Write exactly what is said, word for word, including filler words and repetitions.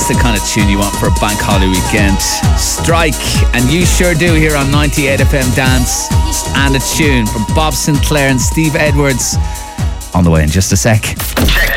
That's the kind of tune you want for a bank holiday weekend. Strike, and you sure do, here on ninety-eight F M Dance. And a tune from Bob Sinclair and Steve Edwards. On the way in just a sec. Check